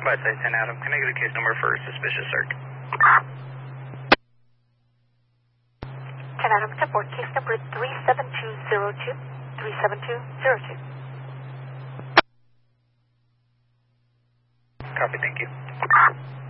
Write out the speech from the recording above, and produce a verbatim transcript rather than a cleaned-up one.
By side ten Adam, can I get a case number for suspicious circ? ten Adam, ten four, case number three seven two zero two, three seven two zero two. Copy, thank you.